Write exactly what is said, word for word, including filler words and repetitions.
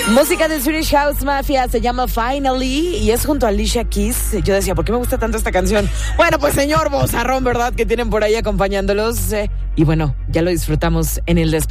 Música de Swedish House Mafia, se llama Finally y es junto a Alicia Keys. Yo decía, ¿por qué me gusta tanto esta canción? Bueno, pues señor vozarrón, ¿verdad? Que tienen por ahí acompañándolos. Eh, y bueno, ya lo disfrutamos en el despegue.